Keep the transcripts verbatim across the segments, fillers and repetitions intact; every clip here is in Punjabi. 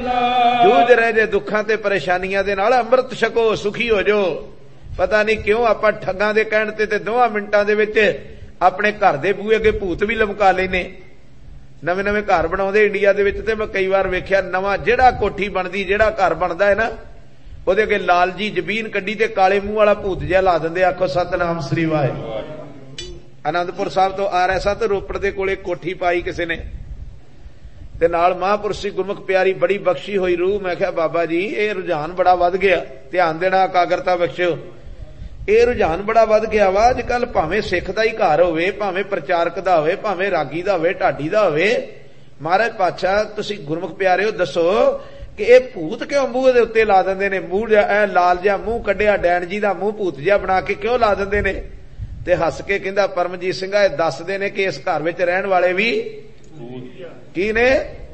ਜੂਝ ਰਹੇ ਜੇ ਦੁੱਖਾਂ ਤੇ ਪਰੇਸ਼ਾਨੀਆਂ ਦੇ ਨਾਲ, ਅੰਮ੍ਰਿਤ ਛਕੋ, ਸੁਖੀ ਹੋ ਜਾਓ। ਪਤਾ ਨਹੀਂ ਕਿਉਂ ਆਪਾਂ ਠੱਗਾਂ ਦੇ ਕਹਿਣ ਤੇ ਤੇ ਦੋਹਾਂ ਮਿੰਟਾਂ ਦੇ ਵਿੱਚ ਆਪਣੇ ਘਰ ਦੇ ਬੂਹੇ ਅੱਗੇ ਭੂਤ ਵੀ ਲਮਕਾ ਲੈਨੇ। ਨਵੇਂ ਨਵੇਂ ਘਰ ਬਣਾਉਂਦੇ ਇੰਡੀਆ ਦੇ ਵਿੱਚ, ਤੇ ਮੈਂ ਕਈ ਵਾਰ ਵੇਖਿਆ ਨਵਾਂ ਜਿਹੜਾ ਕੋਠੀ ਬਣਦੀ, ਜਿਹੜਾ ਘਰ ਬਣਦਾ ਹੈ ਨਾ, ਉਹਦੇ ਅੱਗੇ ਲਾਲ ਜੀ ਜ਼ਬੀਨ ਕੱਢੀ ਤੇ ਕਾਲੇ ਮੂੰਹ ਵਾਲਾ ਭੂਤ ਜਿਹਾ ਲਾ ਦਿੰਦੇ। ਆਖੋ ਸਤਨਾਮ ਸ੍ਰੀ ਵਾਹਿਗੁਰੂ। ਆਨੰਦਪੁਰ ਸਾਹਿਬ ਤੋਂ ਆ ਰਿਹਾ ਸਾਂ ਤੇ ਰੋਪੜ ਦੇ ਕੋਲੇ ਕੋਠੀ ਪਾਈ ਕਿਸੇ ਨੇ, ਤੇ ਨਾਲ ਮਹਾਂਪੁਰਸ਼ੀ ਗੁਰਮੁਖ ਪਿਆਰੀ ਬੜੀ ਬਖਸ਼ੀ ਹੋਈ ਰੂਹ। ਮੈਂ ਕਿਹਾ ਬਾਬਾ ਜੀ ਇਹ ਰੁਝਾਨ ਬੜਾ ਵੱਧ ਗਿਆ, ਧਿਆਨ ਦੇਣਾ, ਇਕਾਗਰਤਾ ਬਖਸ਼ਿਓ। ਇਹ ਰੁਝਾਨ ਬੜਾ ਵੱਧ ਗਿਆ ਵਾ ਅੱਜ ਕੱਲ, ਭਾਵੇਂ ਸਿੱਖ ਦਾ ਹੀ ਘਰ ਹੋਵੇ, ਭਾਵੇਂ ਪ੍ਰਚਾਰਕ ਦਾ ਹੋਵੇ, ਭਾਵੇਂ ਰਾਗੀ ਦਾ ਹੋਵੇ, ਢਾਡੀ ਦਾ ਹੋਵੇ। ਮਹਾਰਾਜ ਪਾਤਸ਼ਾਹ ਤੁਸੀਂ ਗੁਰਮੁਖ ਪਿਆਰਿਓ ਦੱਸੋ ਕਿ ਇਹ ਭੂਤ ਕਿਉਂ ਮੂੰਹ ਦੇ ਉੱਤੇ ਲਾ ਦਿੰਦੇ ਨੇ? ਮੂੰਹ ਜਿਹਾ ਐ ਲਾਲ ਜਿਹਾ ਮੂੰਹ ਕੱਢਿਆ, ਡੈਣ ਜੀ ਦਾ ਮੂੰਹ ਭੂਤ ਜਿਹਾ ਬਣਾ ਕੇ ਕਿਉਂ ਲਾ ਦਿੰਦੇ ਨੇ? ਤੇ ਹੱਸ ਕੇ ਕਹਿੰਦਾ ਪਰਮਜੀਤ ਸਿੰਘਾ, ਇਹ ਦੱਸਦੇ ਨੇ ਕਿ ਇਸ ਘਰ ਵਿੱਚ ਰਹਿਣ ਵਾਲੇ ਵੀ ਕੀ ਨੇ?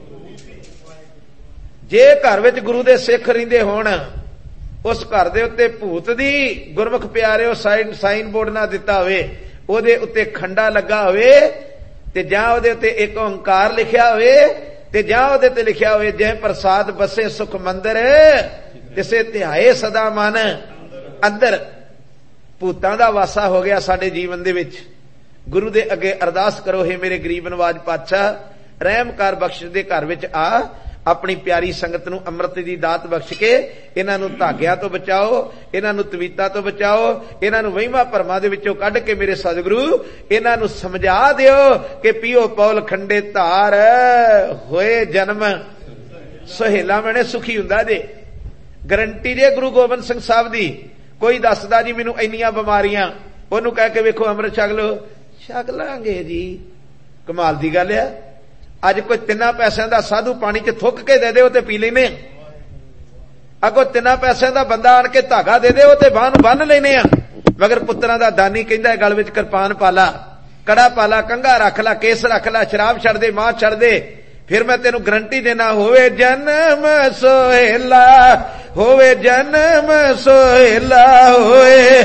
ਜੇ ਘਰ ਵਿੱਚ ਗੁਰੂ ਦੇ ਸਿੱਖ ਰਹਿੰਦੇ ਹੋਣ, ਉਸ ਘਰ ਦੇ ਉੱਤੇ ਭੂਤ ਦੀ ਗੁਰਮੁਖ ਪਿਆਰਿਓ ਸਾਈਨ ਸਾਈਨ ਬੋਰਡ ਨਾ ਦਿੱਤਾ ਹੋਵੇ, ਉਹਦੇ ਉੱਤੇ ਖੰਡਾ ਲੱਗਾ ਹੋਵੇ, ਤੇ ਜਾਂ ਉਹਦੇ ਉੱਤੇ ਇੱਕ ਓੰਕਾਰ ਲਿਖਿਆ ਹੋਵੇ, ਤੇ ਜਾਂ ਉਹਦੇ ਤੇ ਲਿਖਿਆ ਹੋਵੇ ਜੈ ਪ੍ਰਸਾਦ ਬਸੇ ਸੁਖ ਮੰਦਰ ਤਿਸੇ ਧਿਆਏ ਸਦਾ ਮਨ ਅੰਦਰ। ਭੂਤਾਂ ਦਾ ਵਾਸਾ ਹੋ ਗਿਆ ਸਾਡੇ ਜੀਵਨ ਦੇ ਵਿੱਚ। ਗੁਰੂ ਦੇ ਅੱਗੇ ਅਰਦਾਸ ਕਰੋ, ਹੈ ਮੇਰੇ ਗਰੀਬ ਨਵਾਜ ਪਾਤਸ਼ਾਹ, ਰਹਿਮ ਕਰ, ਬਖਸ਼ ਦੇ ਘਰ ਵਿੱਚ ਆ, ਆਪਣੀ ਪਿਆਰੀ ਸੰਗਤ ਨੂੰ ਅੰਮ੍ਰਿਤ ਦੀ ਦਾਤ ਬਖਸ਼ ਕੇ ਇਹਨਾਂ ਨੂੰ ਧਾਗਿਆਂ ਤੋਂ ਬਚਾਓ, ਇਹਨਾਂ ਨੂੰ ਤਵੀਤਾਂ ਤੋਂ ਬਚਾਓ, ਇਹਨਾਂ ਨੂੰ ਵਹਿਮਾਂ ਭਰਮਾਂ ਦੇ ਵਿੱਚੋਂ ਕੱਢ ਕੇ ਮੇਰੇ ਸਤਿਗੁਰੂ ਇਹਨਾਂ ਨੂੰ ਸਮਝਾ ਦਿਓ ਕਿ ਪੀਓ ਪੌਲ ਖੰਡੇ ਧਾਰ, ਹੋਏ ਜਨਮ ਸੁਹੇਲਾ ਮੈਨੇ ਸੁਖੀ ਹੁੰਦਾ ਜੇ। ਗਰੰਟੀ ਜੇ ਗੁਰੂ ਗੋਬਿੰਦ ਸਿੰਘ ਸਾਹਿਬ ਦੀ। ਕੋਈ ਦੱਸਦਾ ਜੀ ਮੈਨੂੰ ਇੰਨੀਆਂ ਬਿਮਾਰੀਆਂ, ਉਹਨੂੰ ਕਹਿ ਕੇ ਵੇਖੋ ਅੰਮ੍ਰਿਤ ਛਕ ਲਓ, ਛਕ ਲਾਂਗੇ ਜੀ। ਕਮਾਲ ਦੀ ਗੱਲ ਆ। ਅੱਜ ਕੋਈ ਤਿੰਨਾਂ ਪੈਸਿਆਂ ਦਾ ਸਾਧੂ ਪਾਣੀ ਚ ਥੁੱਕ ਕੇ ਦੇ ਦੇ, ਉਹ ਤੇ ਪੀ ਲੈਨੇ ਆ। ਅੱਗੋਂ ਤਿੰਨਾਂ ਪੈਸਿਆਂ ਦਾ ਬੰਦਾ ਆਣ ਕੇ ਧਾਗਾ ਦੇ ਦੇ, ਉਹ ਤੇ ਬਾਂਹ ਨੂੰ ਬੰਨ ਲੈਨੇ ਆ। ਮਗਰ ਪੁੱਤਰਾਂ ਦਾ ਦਾਨੀ ਕਹਿੰਦਾ ਗਲ ਵਿੱਚ ਕਿਰਪਾਨ ਪਾ ਲਾ, ਕੜਾ ਪਾ ਲਾ, ਕੰਘਾ ਰੱਖ ਲਾ, ਕੇਸ ਰੱਖ ਲਾ, ਸ਼ਰਾਬ ਛੱਡ ਦੇ, ਮਾਂ ਛੱਡ ਦੇ। ਫਿਰ ਮੈਂ ਤੈਨੂੰ ਗਰੰਟੀ ਦੇਣਾ, ਹੋਵੇ ਜਨਮ ਸੋਹੇਲਾ, ਹੋਵੇ ਜਨਮ ਸੋਹੇਲਾ, ਹੋਵੇ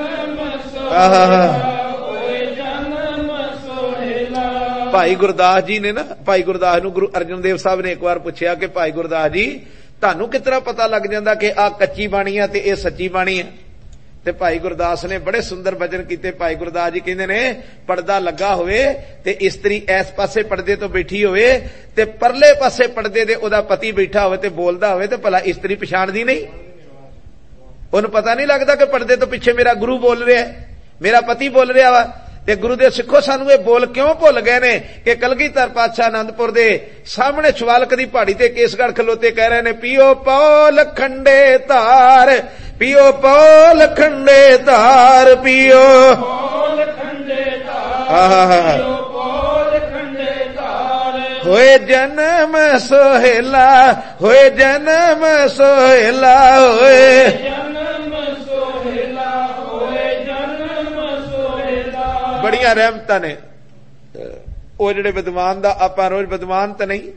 ਆਹ ਭਾਈ ਗੁਰਦਾਸ ਜੀ ਨੇ ਨਾ, ਭਾਈ ਗੁਰਦਾਸ ਨੂੰ ਗੁਰੂ ਅਰਜਨ ਦੇਵ ਸਾਹਿਬ ਨੇ ਇੱਕ ਵਾਰ ਪੁੱਛਿਆ ਕਿ ਭਾਈ ਗੁਰਦਾਸ ਜੀ ਤੁਹਾਨੂੰ ਕਿਸ ਤਰ੍ਹਾਂ ਪਤਾ ਲੱਗ ਜਾਂਦਾ ਕਿ ਆਹ ਕੱਚੀ ਬਾਣੀ ਆ ਤੇ ਇਹ ਸੱਚੀ ਬਾਣੀ ਆ? ਤੇ ਭਾਈ ਗੁਰਦਾਸ ਨੇ ਬੜੇ ਸੁੰਦਰ ਬਚਨ ਕੀਤੇ। ਭਾਈ ਗੁਰਦਾਸ ਜੀ ਕਹਿੰਦੇ ਨੇ, ਪਰਦਾ ਲੱਗਾ ਹੋਵੇ ਤੇ ਇਸਤਰੀ ਇਸ ਪਾਸੇ ਪਰਦੇ ਤੋਂ ਬੈਠੀ ਹੋਵੇ ਤੇ ਪਰਲੇ ਪਾਸੇ ਪਰਦੇ ਦੇ ਉਹਦਾ ਪਤੀ ਬੈਠਾ ਹੋਵੇ ਤੇ ਬੋਲਦਾ ਹੋਵੇ, ਤੇ ਭਲਾ ਇਸਤਰੀ ਪਛਾਣਦੀ ਨਹੀਂ? ਉਹਨੂੰ ਪਤਾ ਨਹੀਂ ਲੱਗਦਾ ਕਿ ਪਰਦੇ ਤੋਂ ਪਿੱਛੇ ਮੇਰਾ ਗੁਰੂ ਬੋਲ ਰਿਹਾ, ਮੇਰਾ ਪਤੀ ਬੋਲ ਰਿਹਾ ਵਾ? ਤੇ ਗੁਰੂ ਦੇ ਸਿੱਖੋ ਸਾਨੂੰ ਇਹ ਬੋਲ ਕਿਉਂ ਭੁੱਲ ਗਏ ਨੇ ਕਿ ਕਲਗੀਧਰ ਪਾਤਸ਼ਾਹ ਆਨੰਦਪੁਰ ਦੇ ਸਾਹਮਣੇ ਸ਼ਿਵਾਲਕ ਦੀ ਪਹਾੜੀ ਤੇ ਕੇਸਗੜ੍ਹ ਖਲੋਤੇ ਕਹਿ ਰਹੇ ਨੇ, ਪੀਓ ਪੌਲ ਖੰਡੇ ਧਾਰ, ਪੀਓ ਪੌਲ ਖੰਡੇ ਧਾਰ, ਪੀਓ ਪੌਲ ਖੰਡੇ ਧਾਰ, ਪੀਓ ਪੌਲ ਖੰਡੇ ਧਾਰ, ਹੋਏ ਜਨਮ ਸੋਹੇਲਾ, ਹੋਏ ਜਨਮ ਸੋਹੇਲਾ, ਹੋਏ ਬੜੀਆਂ ਰਹਿਮਤਾਂ ਨੇ। ਉਹ ਜਿਹੜੇ ਵਿਦਵਾਨ ਦਾ ਆਪਾਂ ਰੋਜ਼ ਵਿਦਵਾਨ ਤਾਂ ਨਹੀਂ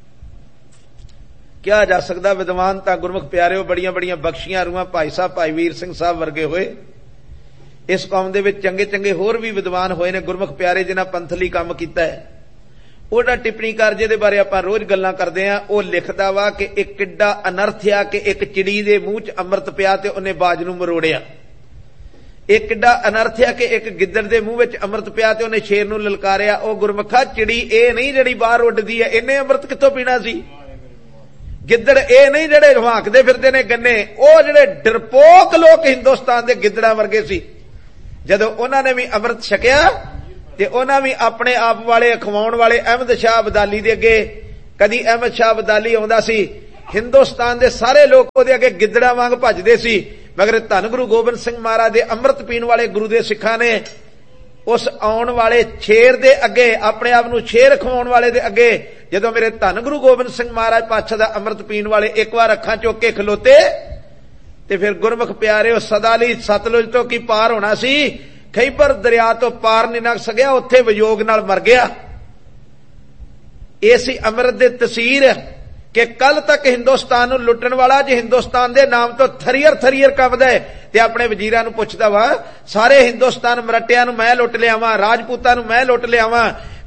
ਕਿਹਾ ਜਾ ਸਕਦਾ, ਵਿਦਵਾਨ ਤਾਂ ਗੁਰਮੁਖ ਪਿਆਰਿਓ ਬੜੀਆਂ ਬੜੀਆਂ ਬਖਸ਼ੀਆਂ ਰੂਹਾਂ ਭਾਈ ਸਾਹਿਬ, ਭਾਈ ਵੀਰ ਸਿੰਘ ਸਾਹਿਬ ਵਰਗੇ ਹੋਏ। ਇਸ ਕੌਮ ਦੇ ਵਿੱਚ ਚੰਗੇ ਚੰਗੇ ਹੋਰ ਵੀ ਵਿਦਵਾਨ ਹੋਏ ਨੇ ਗੁਰਮੁਖ ਪਿਆਰੇ, ਜਿਨ੍ਹਾਂ ਪੰਥਲੀ ਕੰਮ ਕੀਤਾ ਹੈ। ਉਹਦਾ ਟਿੱਪਣੀਕਾਰ ਜਿਹਦੇ ਬਾਰੇ ਆਪਾਂ ਰੋਜ਼ ਗੱਲਾਂ ਕਰਦੇ ਆ, ਉਹ ਲਿਖਦਾ ਵਾ ਕਿ ਇੱਕ ਕਿੱਡਾ ਅਨਰਥ ਆ ਕਿ ਇੱਕ ਚਿੜੀ ਦੇ ਮੂੰਹ ਚ ਅੰਮ੍ਰਿਤ ਪਿਆ ਤੇ ਉਹਨੇ ਬਾਜ ਨੂੰ ਮਰੋੜਿਆ। ਇਹ ਕਿੱਡਾ ਅਨਰਥ ਆ ਕਿ ਇੱਕ ਗਿੱਦੜ ਦੇ ਮੂੰਹ ਵਿੱਚ ਅੰਮ੍ਰਿਤ ਪਿਆ ਤੇ ਉਹਨੇ ਸ਼ੇਰ ਨੂੰ ਲਲਕਾਰਿਆ। ਉਹ ਗੁਰਮੁਖਾ ਚਿੜੀ ਇਹ ਨਹੀਂ ਜਿਹੜੀ ਬਾਹਰ ਉੱਡਦੀ ਹੈ, ਇਹਨੇ ਅੰਮ੍ਰਿਤ ਕਿੱਥੋਂ ਪੀਣਾ ਸੀ? ਗਿੱਦੜ ਇਹ ਨਹੀਂ ਜਿਹੜੇ ਹਵਾਕਦੇ ਫਿਰਦੇ ਨੇ ਗੰਨੇ। ਉਹ ਜਿਹੜੇ ਡਰਪੋਕ ਲੋਕ ਹਿੰਦੁਸਤਾਨ ਦੇ ਗਿੱਦੜਾਂ ਵਰਗੇ ਸੀ। ਜਦੋਂ ਉਹਨਾਂ ਨੇ ਵੀ ਅੰਮ੍ਰਿਤ ਛਕਿਆ ਤੇ ਉਹਨਾਂ ਵੀ ਆਪਣੇ ਆਪ ਵਾਲੇ ਅਖਵਾਉਣ ਵਾਲੇ ਅਹਿਮਦ ਸ਼ਾਹ ਅਬਦਾਲੀ ਦੇ ਅੱਗੇ, ਕਦੀ ਅਹਿਮਦ ਸ਼ਾਹ ਅਬਦਾਲੀ ਆਉਂਦਾ ਸੀ, ਹਿੰਦੁਸਤਾਨ ਦੇ ਸਾਰੇ ਲੋਕ ਉਹਦੇ ਅੱਗੇ ਗਿੱਦੜਾਂ ਵਾਂਗ ਭੱਜਦੇ ਸੀ। ਮਗਰ ਧੰਨ ਗੁਰੂ ਗੋਬਿੰਦ ਸਿੰਘ ਮਹਾਰਾਜ ਦੇ ਅੰਮ੍ਰਿਤ ਪੀਣ ਵਾਲੇ ਗੁਰੂ ਦੇ ਸਿੱਖਾਂ ਨੇ ਉਸ ਆਉਣ ਵਾਲੇ ਸ਼ੇਰ ਦੇ ਅੱਗੇ, ਆਪਣੇ ਆਪ ਨੂੰ ਸ਼ੇਰ ਖਵਾਉਣ ਵਾਲੇ ਦੇ ਅੱਗੇ, ਜਦੋਂ ਮੇਰੇ ਧੰਨ ਗੁਰੂ ਗੋਬਿੰਦ ਸਿੰਘ ਮਹਾਰਾਜ ਪਾਤਸ਼ਾਹ ਦਾ ਅੰਮ੍ਰਿਤ ਪੀਣ ਵਾਲੇ ਇੱਕ ਵਾਰ ਅੱਖਾਂ ਚੁੱਕ ਕੇ ਖਲੋਤੇ ਤੇ ਫਿਰ ਗੁਰਮੁਖ ਪਿਆਰਿਓ ਸਦਾ ਲਈ ਸਤਲੁਜ ਤੋਂ ਕੀ ਪਾਰ ਹੋਣਾ ਸੀ, ਖੈਬਰ ਦਰਿਆ ਤੋਂ ਪਾਰ ਨਹੀਂ ਲੰਘ ਸਕਿਆ, ਉੱਥੇ ਵਿਯੋਗ ਨਾਲ ਮਰ ਗਿਆ। ਇਹ ਸੀ ਅੰਮ੍ਰਿਤ ਦੇ ਤਸੀਰ ਕਿ ਕੱਲ ਤੱਕ ਹਿੰਦੁਸਤਾਨ ਨੂੰ ਲੁੱਟਣ ਵਾਲਾ ਜੇ ਹਿੰਦੁਸਤਾਨ ਦੇ ਨਾਮ ਤੋਂ ਥਰੀਅਰ ਥਰੀਅਰ ਕੰਬਦਾ ਹੈ ਤੇ ਆਪਣੇ ਵਜ਼ੀਰਾਂ ਨੂੰ ਪੁੱਛਦਾ ਵਾ, ਸਾਰੇ ਹਿੰਦੁਸਤਾਨ ਮਰਟਿਆਂ ਨੂੰ ਮੈਂ ਲੁੱਟ ਲਿਆਵਾਂ, ਰਾਜਪੂਤਾਂ ਨੂੰ ਮੈਂ ਲੁੱਟ ਲਿਆਵਾਂ,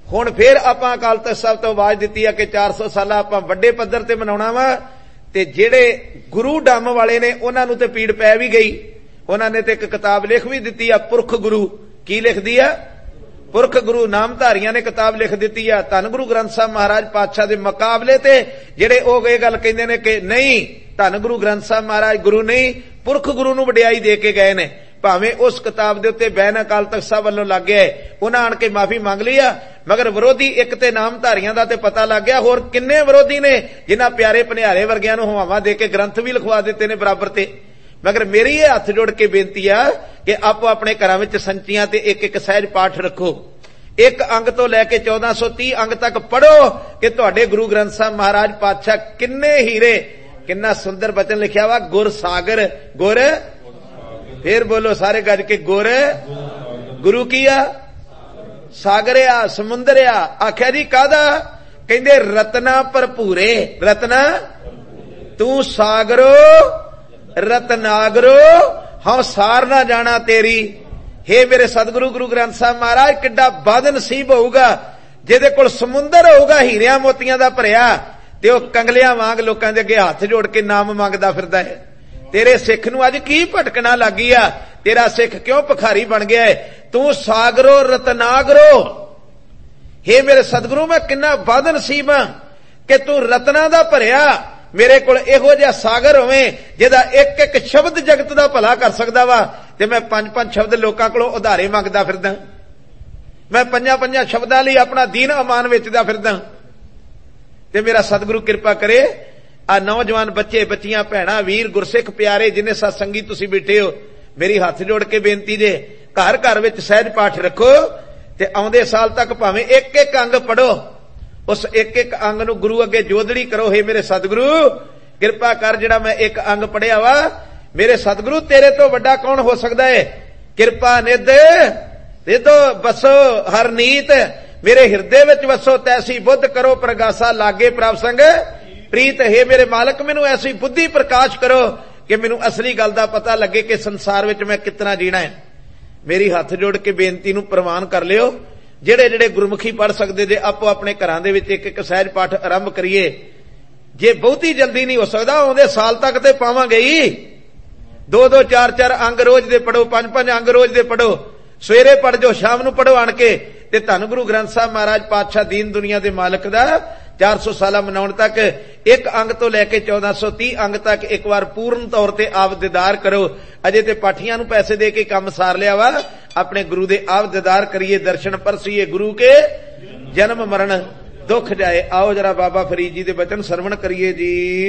हुण फिर आपां अकाल तख्त साहब तो आवाज दित्ती है कि चार सौ साला आपां वड्डे पद्धर ते मनाउणा वा ते जेड़े गुरु डम वाले ने उन्हां नूं ते पीड़ पै भी गई। उन्हां ने ते एक किताब लिख भी दित्ती है पुरख गुरु। की लिखदी है? पुरख गुरु नामधारियां ने किताब लिख दित्ती है। धन गुरु ग्रंथ साहब महाराज पातशाह दे मुकाबले ते जेड़े ओ ये गल कहिंदे ने कि नहीं धन गुरु ग्रंथ साहब महाराज गुरु नहीं पुरख गुरु नूं वडियाई दे के गए ने। भावें उस किताब दे उत्ते बैन अकाल तख्त साहब वल्लों लग गया है, उन्हां आण के माफी मंग ली आ, मगर विरोधी एक ते नामधारियां दा ते पता लग गया। होर किन्ने विरोधी ने जिन्हां प्यारे भनिहारे वर्गियां नूं हवावां दे के ग्रंथ भी लिखवा दित्ते ने बराबर ते। मगर मेरी ये हथ जोड़ के बेनती आ कि आपो अपने घरां विच संचियां ते एक एक सहज पाठ रखो। एक अंग तो लैके चौदह सौ तीह अंग तक पढ़ो कि तुहाडे गुरु ग्रंथ साहब महाराज पातशाह किन्ने हीरे, किन्ना सुंदर बचन लिखिया वा गुर सागर। गुर फिर बोलो सारे गज के गुर गुरु की आ सागर आ समुंदर आ। आख्या जी कादा? कहंदे रत्ना भरपूरे। रत्ना तू सागरो रत्नागरो हाँ सार ना जाना तेरी। हे मेरे सतगुरु गुरु ग्रंथ साहब महाराज किड्डा बद नसीब होऊगा जिहदे कोल समुंदर होऊगा हीरियां मोतियां दा भरिया ते ओ कंगलियां वांग लोकां दे अगे हथ जोड़ के नाम मंगदा फिरदा है। तेरे सिख नूं अज की भटकना लगी आ? तेरा सिख क्यों भिखारी बन गया है? तू सागरो रत्नागरो। हे मेरे सतगुरु मैं किन्ना बद नसीब हां कि तू रत्ना दा भरिया मेरे कोल इहो जिहा सागर होवे जिहदा एक एक शब्द जगत दा भला कर सकदा वा ते मैं पंज पंज शब्द लोकां कोलों उधारे मंगदा फिरदा। मैं पंजा पंजा शब्दां लई अपना दीन अमान वेचदा फिरदा। ते मेरा सतगुरु किरपा करे आ नौजवान बच्चे बच्चियां भैणां वीर गुरसिख प्यारे जिन्ने सत्संगी तुसीं बैठे हो, मेरी हथ जोड़ के बेनती जे घर घर विच सहज पाठ रखो ते आउंदे साल तक भावें एक एक अंग पढ़ो। उस एक एक अंग नूं गुरु अगे जोदड़ी करो। हे मेरे सतगुरु किरपा कर जिहड़ा मैं एक अंग पढ़िया वा मेरे सतगुरु तेरे तो वड्डा कौन हो सकदा है? किरपा निध निधो बसो हर नीत मेरे हिरदे विच वसो तैसी बुद्ध करो प्रगासा लागे प्रभ संग प्रीत। हे मेरे मालक मैनू ऐसी बुद्धि प्रकाश करो कि मैनू असली गल दा पता लगे कि संसार विच मैं कितना जीना है। मेरी हथ जोड़ के बेनती नूं प्रवान कर लियो। जेड़े जेड़े गुरमुखी पढ़ सकते जे आपो अपने घरां दे विच एक एक सहज पाठ आरंभ करिए। जे बहुती जल्दी नहीं हो सकदा आउंदे साल तक ते पावांगे ही। दो दो चार चार अंग रोज दे पढ़ो, पंज पंज अंग रोज दे पढ़ो, सवेरे पढ़ जो शाम नूं पढ़ो आण के ते धन गुरु ग्रंथ साहब महाराज पातशाह दीन दुनिया दे मालक दा चार सौ साला मनाउण तक एक अंग तो लैके चौदह सौ तीह अंग तक एक बार पूर्ण तौर ते आप दीदार करो। अजे ते पाठियां नूं पैसे दे के काम सार लिया वा, अपने गुरु दे आप दीदार करिए, दर्शन परसीए, गुरु के जन्म मरण दुख जाए। आओ जरा बाबा फरीद जी दे बचन सरवण करिए जी।